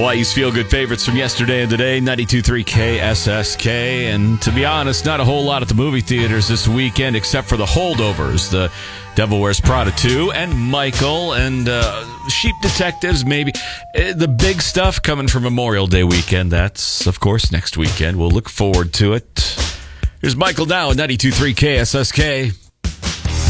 Hawaii's feel-good favorites from yesterday and today, 92.3 KSSK. And to be honest, not a whole lot at the movie theaters this weekend except for The Holdovers, The Devil Wears Prada 2, and Michael, and Sheep Detectives, maybe. The big stuff coming for Memorial Day weekend. That's, of course, next weekend. We'll look forward to it. Here's Michael now at 92.3 KSSK.